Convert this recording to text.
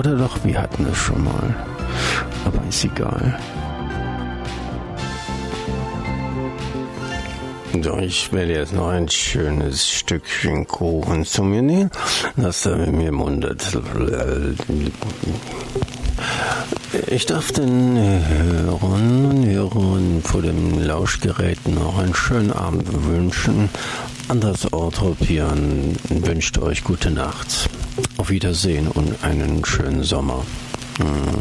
Oder doch, wir hatten es schon mal. Aber ist egal. So, ich werde jetzt noch ein schönes Stückchen Kuchen zu mir nehmen. Das da mit mir mundet. Ich darf den Hörern vor dem Lauschgerät noch einen schönen Abend wünschen. Anders Ortropian wünscht euch gute Nacht. Auf Wiedersehen und einen schönen Sommer.